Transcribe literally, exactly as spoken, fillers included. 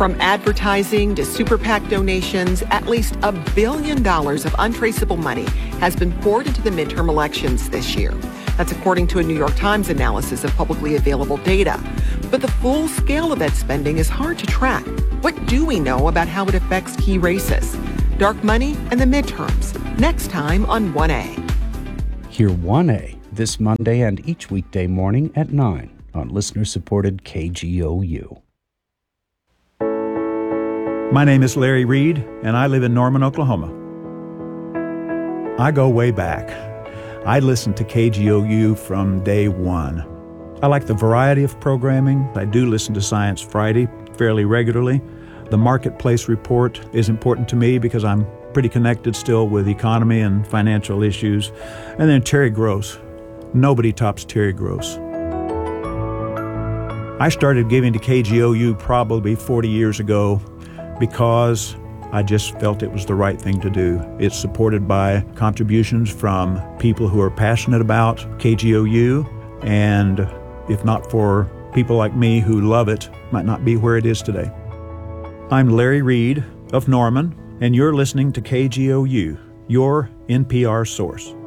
From advertising to super PAC donations, at least a billion dollars of untraceable money has been poured into the midterm elections this year. That's according to a New York Times analysis of publicly available data. But the full scale of that spending is hard to track. What do we know about how it affects key races? Dark money and the midterms. Next time on one A. Hear one A this Monday and each weekday morning at nine on listener-supported K G O U. My name is Larry Reed, and I live in Norman, Oklahoma. I go way back. I listened to K G O U from day one. I like the variety of programming. I do listen to Science Friday fairly regularly. The Marketplace Report is important to me because I'm pretty connected still with economy and financial issues. And then Terry Gross. Nobody tops Terry Gross. I started giving to K G O U probably forty years ago because I just felt it was the right thing to do. It's supported by contributions from people who are passionate about K G O U, and if not for people like me who love it, might not be where it is today. I'm Larry Reed of Norman, and you're listening to K G O U, your N P R source.